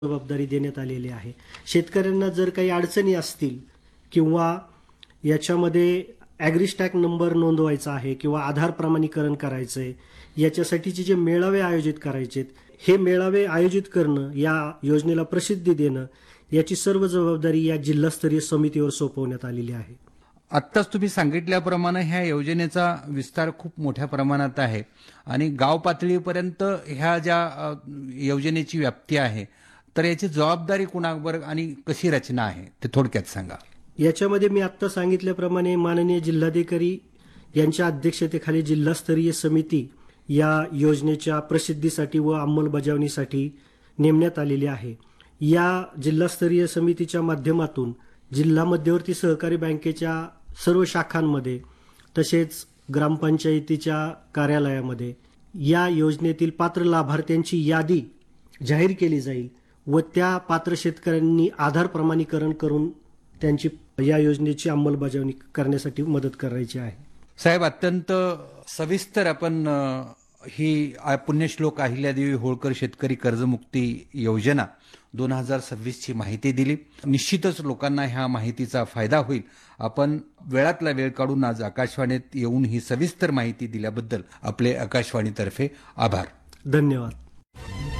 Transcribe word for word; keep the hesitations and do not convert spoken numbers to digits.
जबाबदारी देण्यात आलेली आहे. शेतकऱ्यांना जर काही अडचणी असतील किंवा याच्यामध्ये ॲग्रीस्टॅक नंबर नोंदवायचा आहे किंवा आधार प्रमाणीकरण करायचं आहे, याच्यासाठीचे जे मेळावे आयोजित करायचेत, हे मेळावे आयोजित करणं, या योजनेला प्रसिद्धी देणं, याची सर्व जबाबदारी या जिल्हास्तरीय समितीवर सोपवण्यात आलेली आहे. आत्ताच तुम्ही सांगितल्याप्रमाणे ह्या योजनेचा विस्तार खूप मोठ्या प्रमाणात आहे आणि गाव पातळीपर्यंत ह्या ज्या अ, योजनेची व्याप्ती आहे, तर याची जबाबदारी कुणावर आणि कशी रचना आहे ते थोडक्यात सांगा. याच्यामध्ये मी आत्ता सांगितल्याप्रमाणे माननीय जिल्हाधिकारी यांच्या अध्यक्षतेखाली जिल्हास्तरीय समिती या योजनेच्या प्रसिद्धीसाठी व अंमलबजावणीसाठी नेमण्यात आलेली आहे. या जिल्हास्तरीय समितीच्या माध्यमातून जिल्हा मध्यवर्ती सहकारी बँकेच्या सर्व शाखांमध्ये तसेच ग्रामपंचायतीच्या कार्यालयामध्ये या योजनेतील पात्र लाभार्थ्यांची यादी जाहीर केली जाईल व त्या पात्र शेतकऱ्यांनी आधार प्रमाणीकरण करून त्यांची या योजनेची अंमलबजावणी करण्यासाठी मदत करायची आहे. साहेब, अत्यंत सविस्तर आपण अ, ही आ- पुण्यश्लोक अहिल्यादेवी होळकर शेतकरी कर्जमुक्ती योजना दोन हजार सव्वीस ची माहिती दिली. निश्चितच लोकांना ह्या माहितीचा फायदा होईल. आपण वेळातला वेळ काढून आज आकाशवाणीत येऊन ही सविस्तर माहिती दिल्याबद्दल आपले आकाशवाणीतर्फे आभार. धन्यवाद.